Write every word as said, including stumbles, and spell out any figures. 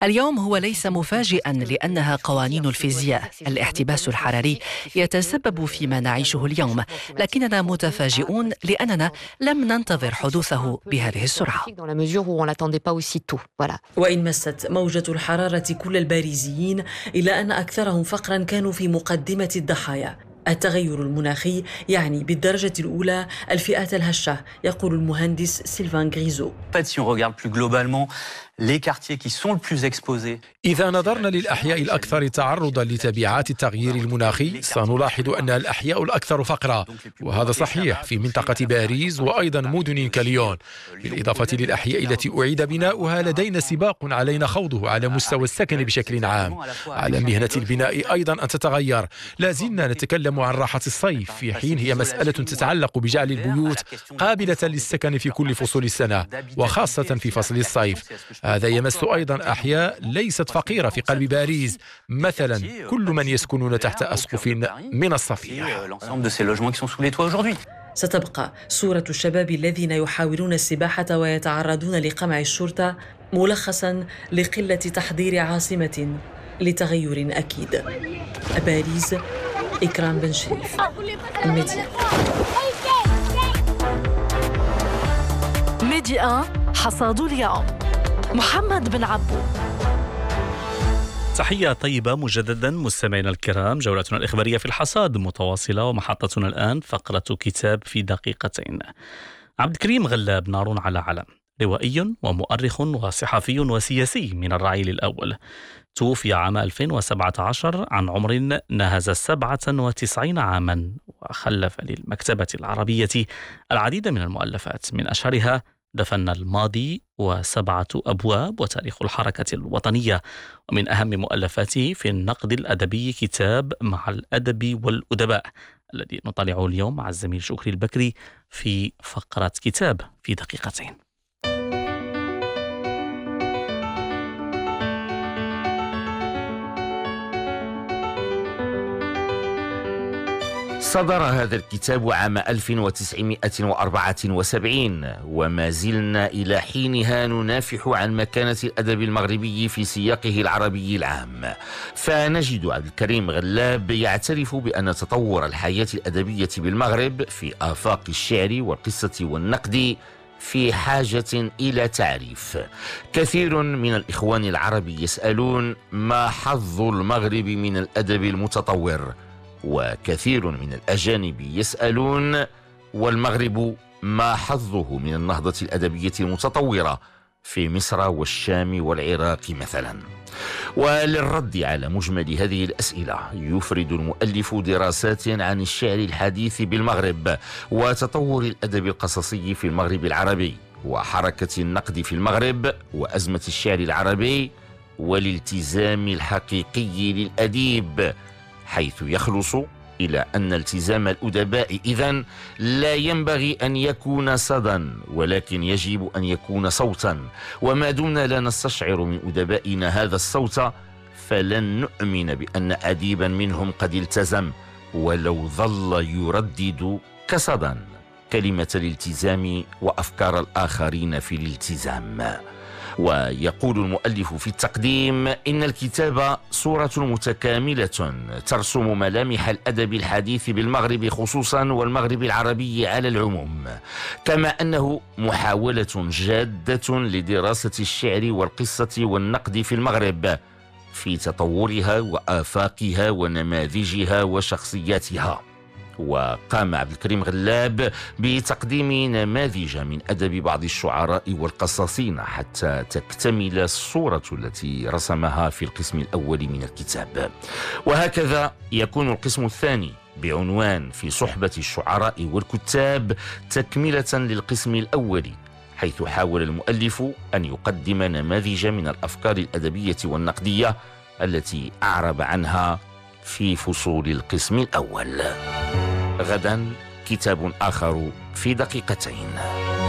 اليوم هو ليس مفاجئا لأنها قوانين الفيزياء. الاحتباس الحراري يتسبب فيما نعيشه اليوم، لكننا متفاجئون لأننا لم ننتظر حدوثه بهذه السرعة. وإن مست موجة الحرارة كل الباريزيين إلا أن أكثرهم فقرا كانوا في مقدمة الضحايا. التغير المناخي يعني بالدرجة الأولى الفئات الهشة، يقول المهندس سيلفان غريزو. إذا نظرنا للأحياء الأكثر تعرضاً لتبعات التغيير المناخي سنلاحظ أنها الأحياء الأكثر فقراً، وهذا صحيح في منطقة باريس وأيضاً مدن كليون. بالإضافة للأحياء التي أعيد بناؤها لدينا سباق علينا خوضه على مستوى السكن بشكل عام. على مهنة البناء أيضاً أن تتغير. لا زلنا نتكلم عن راحة الصيف، في حين هي مسألة تتعلق بجعل البيوت قابلة للسكن في كل فصول السنة وخاصة في فصل الصيف. هذا يمس أيضا أحياء ليست فقيرة في قلب باريس، مثلا كل من يسكنون تحت أسقف من الصفيح. ستبقى صورة الشباب الذين يحاولون السباحة ويتعرضون لقمع الشرطة ملخصا لقلة تحضير عاصمة لتغير أكيد. باريس، إكرام بن شريف، الميديا. ميديا حصاد اليوم، محمد بن عبو. تحية طيبة مجددا مستمعينا الكرام. جولتنا الإخبارية في الحصاد متواصلة، ومحطتنا الآن فقرة كتاب في دقيقتين. عبد الكريم غلاب نار على علم، روائي ومؤرخ وصحفي وسياسي من الرعيل الأول، توفي عام ألفين وسبعة عشر عن عمر ناهز سبعة وتسعين عاما، وخلف للمكتبة العربية العديد من المؤلفات، من أشهرها دفن الماضي وسبعة أبواب وتاريخ الحركة الوطنية. ومن أهم مؤلفاته في النقد الأدبي كتاب مع الأدب والأدباء، الذي نطلع اليوم مع الزميل شكري البكري في فقرة كتاب في دقيقتين. صدر هذا الكتاب عام ألف وتسعمائة وأربعة وسبعين، وما زلنا إلى حينها ننافح عن مكانة الأدب المغربي في سياقه العربي العام. فنجد عبد الكريم غلاب يعترف بأن تطور الحياة الأدبية بالمغرب في آفاق الشعر والقصة والنقد في حاجة إلى تعريف. كثير من الإخوان العرب يسألون ما حظ المغرب من الأدب المتطور، وكثير من الأجانب يسألون والمغرب ما حظه من النهضة الأدبية المتطورة في مصر والشام والعراق مثلا. وللرد على مجمل هذه الأسئلة يفرد المؤلف دراسات عن الشعر الحديث بالمغرب، وتطور الأدب القصصي في المغرب العربي، وحركة النقد في المغرب، وأزمة الشعر العربي، والالتزام الحقيقي للأديب، حيث يخلص إلى أن التزام الأدباء إذن لا ينبغي أن يكون صدى، ولكن يجب أن يكون صوتا، وما دمنا لا نستشعر من أدبائنا هذا الصوت فلن نؤمن بأن أديبا منهم قد التزم، ولو ظل يردد كصدى كلمة الالتزام وأفكار الآخرين في الالتزام. ويقول المؤلف في التقديم إن الكتاب صورة متكاملة ترسم ملامح الأدب الحديث بالمغرب خصوصا والمغرب العربي على العموم، كما أنه محاولة جادة لدراسة الشعر والقصة والنقد في المغرب في تطورها وآفاقها ونماذجها وشخصياتها. وقام عبد الكريم غلاب بتقديم نماذج من أدب بعض الشعراء والقصاصين حتى تكتمل الصورة التي رسمها في القسم الأول من الكتاب. وهكذا يكون القسم الثاني بعنوان في صحبة الشعراء والكتاب تكملة للقسم الأول، حيث حاول المؤلف أن يقدم نماذج من الأفكار الأدبية والنقدية التي أعرب عنها في فصول القسم الأول. غدا كتاب آخر في دقيقتين.